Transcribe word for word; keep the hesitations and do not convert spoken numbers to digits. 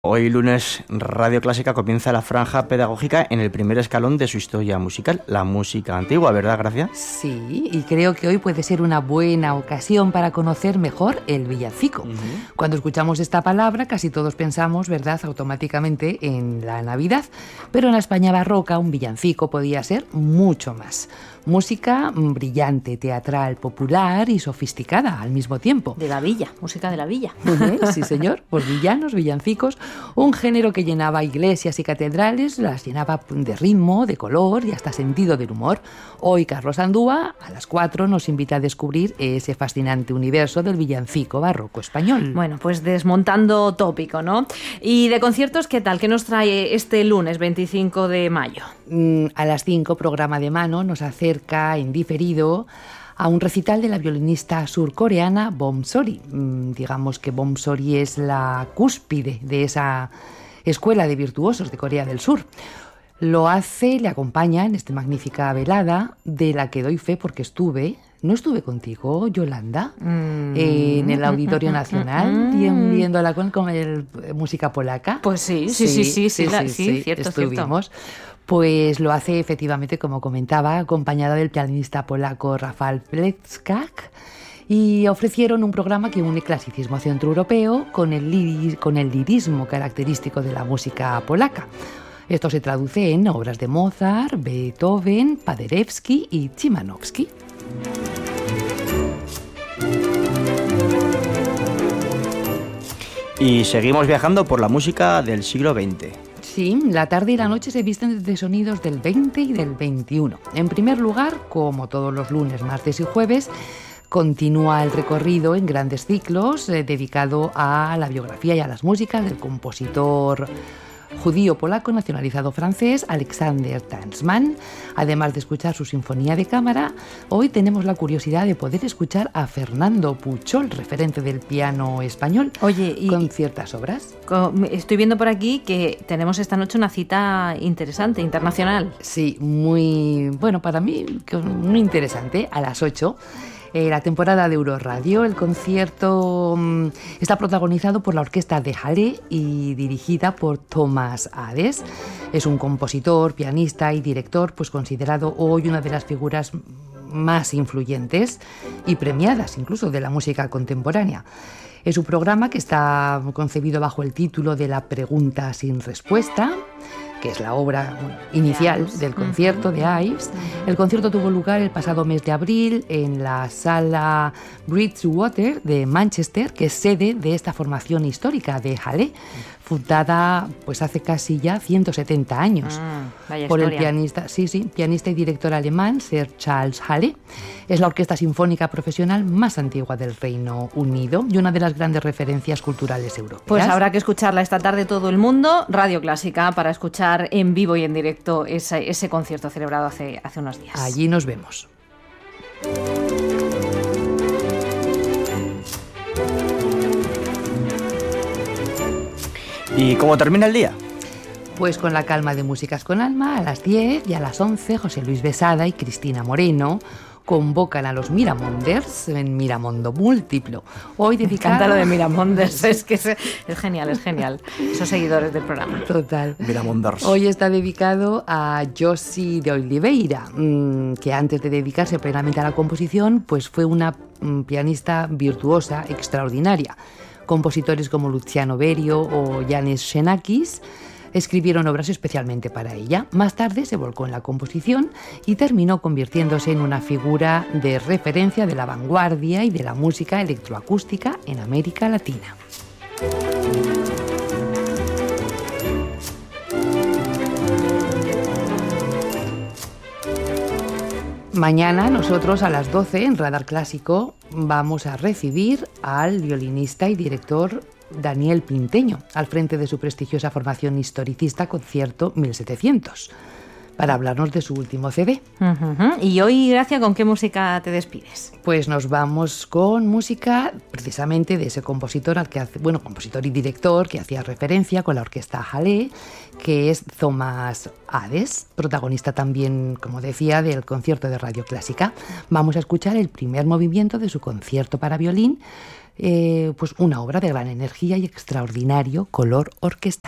Hoy lunes Radio Clásica comienza la franja pedagógica en el primer escalón de su historia musical, la música antigua, ¿verdad, Gracia? Sí, y creo que hoy puede ser una buena ocasión para conocer mejor el villancico. Uh-huh. Cuando escuchamos esta palabra casi todos pensamos, ¿verdad?, automáticamente en la Navidad, pero en la España barroca un villancico podía ser mucho más. Música brillante, teatral, popular y sofisticada al mismo tiempo. De la villa, música de la villa. Sí, señor, por villanos, villancicos, un género que llenaba iglesias y catedrales, las llenaba de ritmo, de color y hasta sentido del humor. Hoy Carlos Andúa, a las cuatro, nos invita a descubrir ese fascinante universo del villancico barroco español. Bueno, pues desmontando tópico, ¿no? Y de conciertos, ¿qué tal? ¿Qué nos trae este lunes veinticinco de mayo? Mm, a las cinco, programa de mano, nos acerca en diferido a un recital de la violinista surcoreana Bom Sori. Mm, digamos que Bom Sori es la cúspide de esa escuela de virtuosos de Corea del Sur. Lo hace, le acompaña en esta magnífica velada, de la que doy fe porque estuve, ¿no estuve contigo, Yolanda? Mm. Eh, en el Auditorio Nacional, mm. viéndola con, con el, música polaca. Pues sí, sí, sí, sí, sí, sí, sí, sí, sí cierto, estuvimos. Cierto. Pues lo hace efectivamente, como comentaba, acompañada del pianista polaco Rafał Plecak, y ofrecieron un programa que une clasicismo centroeuropeo con el, liris, con el lirismo característico de la música polaca. Esto se traduce en obras de Mozart, Beethoven, Paderewski y Szymanowski. Y seguimos viajando por la música del siglo veinte. Sí, la tarde y la noche se visten de sonidos del veinte y del veintiuno. En primer lugar, como todos los lunes, martes y jueves, continúa el recorrido en grandes ciclos eh, dedicado a la biografía y a las músicas del compositor judío-polaco nacionalizado francés Alexander Tansman. Además de escuchar su sinfonía de cámara, hoy tenemos la curiosidad de poder escuchar a Fernando Puchol, referente del piano español, Oye, y con ciertas obras. Estoy viendo por aquí que tenemos esta noche una cita interesante, internacional. Sí, muy, bueno, para mí muy interesante, a las ocho. Eh, la temporada de Euroradio. El concierto mmm, está protagonizado por la orquesta de Halle y dirigida por Thomas Hades. Es un compositor, pianista y director, pues considerado hoy una de las figuras más influyentes y premiadas incluso de la música contemporánea. Es un programa que está concebido bajo el título de La pregunta sin respuesta, que es la obra inicial del concierto de Ives. El concierto tuvo lugar el pasado mes de abril en la sala Bridgewater de Manchester, que es sede de esta formación histórica de Halle, fundada pues hace casi ya ciento setenta años ah, vaya por historia. el pianista, sí, sí, pianista y director alemán Sir Charles Halle. Es la orquesta sinfónica profesional más antigua del Reino Unido y una de las grandes referencias culturales europeas. Pues habrá que escucharla esta tarde todo el mundo, Radio Clásica, para escuchar en vivo y en directo ese, ese concierto celebrado hace, hace unos días. Allí nos vemos. ¿Y cómo termina el día? Pues con la calma de Músicas con Alma, a las diez, y a las once José Luis Besada y Cristina Moreno convocan a los Miramonders en Miramondo Múltiplo. Hoy dedicado... Cántalo de Miramonders, es que es, es genial, es genial. Esos seguidores del programa. Total. Miramonders. Hoy está dedicado a Josi de Oliveira, que antes de dedicarse plenamente a la composición, pues fue una pianista virtuosa extraordinaria. Compositores como Luciano Berio o Yanis Xenakis escribieron obras especialmente para ella. Más tarde se volcó en la composición y terminó convirtiéndose en una figura de referencia de la vanguardia y de la música electroacústica en América Latina. Mañana nosotros a las doce en Radar Clásico vamos a recibir al violinista y director Daniel Pinteño, al frente de su prestigiosa formación historicista Concierto mil setecientos, para hablarnos de su último C D. Uh-huh. Y hoy, Gracia, ¿con qué música te despides? Pues nos vamos con música precisamente de ese compositor al que hace, bueno, compositor y director que hacía referencia con la orquesta Halle, que es Thomas Hades, protagonista también, como decía, del concierto de Radio Clásica. Vamos a escuchar el primer movimiento de su concierto para violín, eh, pues una obra de gran energía y extraordinario color orquestal.